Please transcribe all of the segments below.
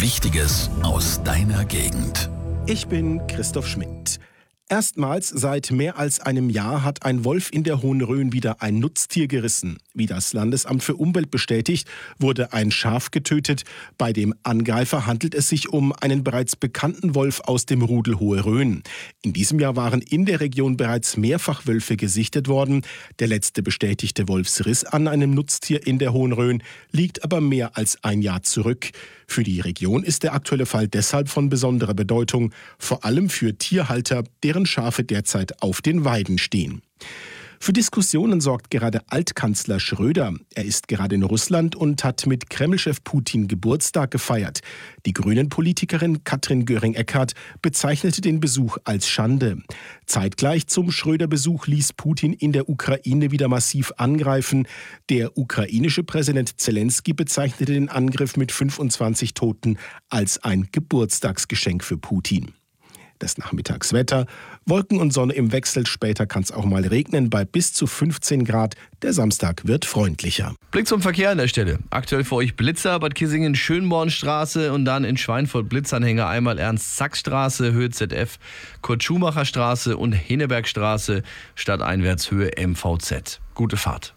Wichtiges aus deiner Gegend. Ich bin Christoph Schmidt. Erstmals seit mehr als einem Jahr hat ein Wolf in der Hohen Rhön wieder ein Nutztier gerissen. Wie das Landesamt für Umwelt bestätigt, wurde ein Schaf getötet. Bei dem Angreifer handelt es sich um einen bereits bekannten Wolf aus dem Rudel Hohe Rhön. In diesem Jahr waren in der Region bereits mehrfach Wölfe gesichtet worden. Der letzte bestätigte Wolfsriss an einem Nutztier in der Hohen Rhön liegt aber mehr als ein Jahr zurück. Für die Region ist der aktuelle Fall deshalb von besonderer Bedeutung, vor allem für Tierhalter, deren Schafe derzeit auf den Weiden stehen. Für Diskussionen sorgt gerade Altkanzler Schröder. Er ist gerade in Russland und hat mit Kremlchef Putin Geburtstag gefeiert. Die Grünen-Politikerin Katrin Göring-Eckardt bezeichnete den Besuch als Schande. Zeitgleich zum Schröder-Besuch ließ Putin in der Ukraine wieder massiv angreifen. Der ukrainische Präsident Zelensky bezeichnete den Angriff mit 25 Toten als ein Geburtstagsgeschenk für Putin. Das Nachmittagswetter, Wolken und Sonne im Wechsel, später kann es auch mal regnen bei bis zu 15 Grad. Der Samstag wird freundlicher. Blick zum Verkehr an der Stelle. Aktuell für euch Blitzer, Bad Kissingen, Schönbornstraße und dann in Schweinfurt Blitzanhänger einmal Ernst-Sachs-Straße, Höhe ZF, Kurt-Schumacher-Straße und Hennebergstraße, stadteinwärts Höhe MVZ. Gute Fahrt.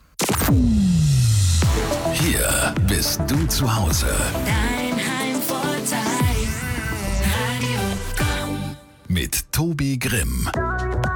Hier bist du zu Hause. Dein Heimvorteil. Radio Komm. Mit Tobi Grimm.